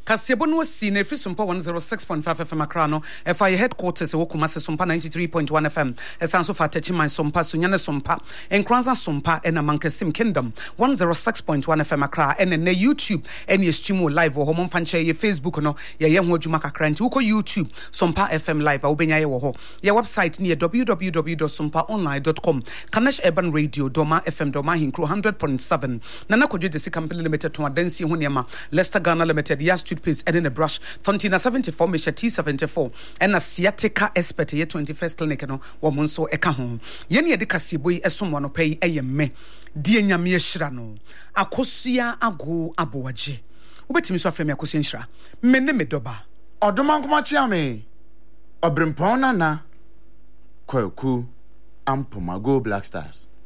Kasebo no si na Efisumpa 106.5 FM Accra no. Efa headquarters e wo Kumasi Sumpa 93.1 FM. Esanso fa Techiman Sumpa Sunyane Sumpa. Enkranza Sumpa ena Mankesim Kingdom 106.1 FM Accra. Ene ne YouTube ene stream live wo ho mfanche ye Facebook no ye ho adwuma kakra nti uko YouTube Sumpa FM live a wobenya ye wo ho. Ye website ni www.sumpaonline.com. Kanesh Urban Radio Doma FM Doma Hinkro 100.7. Nana Kodwe Desi Company Limited to Adensi ho niema. Leicester Ghana Limited Yas toothpaste and in a brush. Fontina 74 Misha T74 and a sciatica expert ye 21st clinic no wo monso eka ho. Yene ye de kasebo yi esom no pay me. Die nyame ehira no. Akosua ago abowaje. Ubetimi so afremi akosua nhira. Me ne me doba. Odoma nkoma chiame. Obrimpon na Kwaku Ampomago Black Stars.